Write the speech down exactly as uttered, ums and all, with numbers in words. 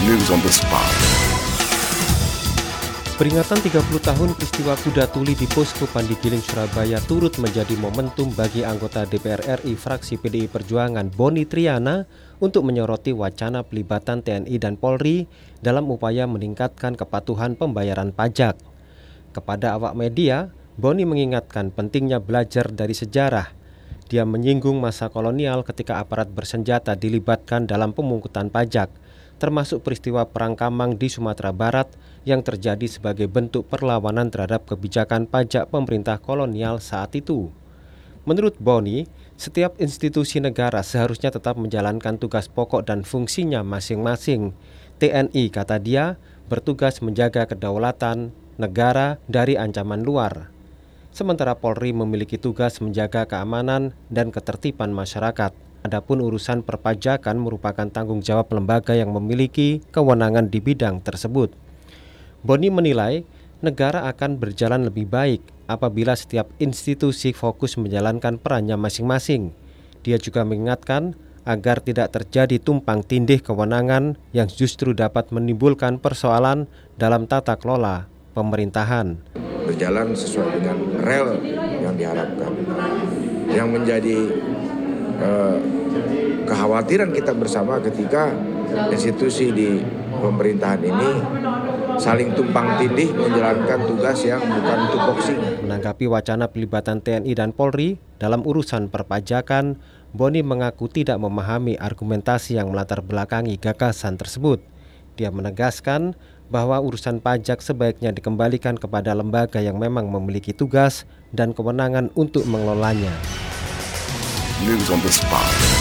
News on the spot. Peringatan tiga puluh tahun peristiwa kuda tuli di Posko Pandigiling Surabaya turut menjadi momentum bagi anggota D P R R I fraksi P D I Perjuangan Boni Triana untuk menyoroti wacana pelibatan T N I dan Polri dalam upaya meningkatkan kepatuhan pembayaran pajak. Kepada awak media, Boni mengingatkan pentingnya belajar dari sejarah. Dia menyinggung masa kolonial ketika aparat bersenjata dilibatkan dalam pemungutan pajak, termasuk peristiwa Perang Kamang di Sumatera Barat yang terjadi sebagai bentuk perlawanan terhadap kebijakan pajak pemerintah kolonial saat itu. Menurut Boni, setiap institusi negara seharusnya tetap menjalankan tugas pokok dan fungsinya masing-masing. T N I, kata dia, bertugas menjaga kedaulatan negara dari ancaman luar. Sementara Polri memiliki tugas menjaga keamanan dan ketertiban masyarakat. Adapun urusan perpajakan merupakan tanggung jawab lembaga yang memiliki kewenangan di bidang tersebut. Boni menilai negara akan berjalan lebih baik apabila setiap institusi fokus menjalankan perannya masing-masing. Dia juga mengingatkan agar tidak terjadi tumpang tindih kewenangan yang justru dapat menimbulkan persoalan dalam tata kelola pemerintahan. Berjalan sesuai dengan rel yang diharapkan. Yang menjadi eh, kekhawatiran kita bersama ketika institusi di pemerintahan ini saling tumpang tindih menjalankan tugas yang bukan tupoksinya. Menanggapi wacana pelibatan T N I dan Polri dalam urusan perpajakan, Boni mengaku tidak memahami argumentasi yang melatar belakangi gagasan tersebut. Dia menegaskan bahwa urusan pajak sebaiknya dikembalikan kepada lembaga yang memang memiliki tugas dan kewenangan untuk mengelolanya. News on the spot.